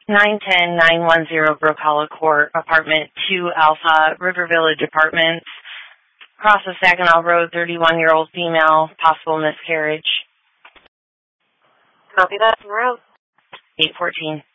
910-910 Brook Hollow Court, apartment 2 Alpha, River Village Apartments, across the Saginaw Road, 31-year-old female, possible miscarriage. Copy that. We're out. 814.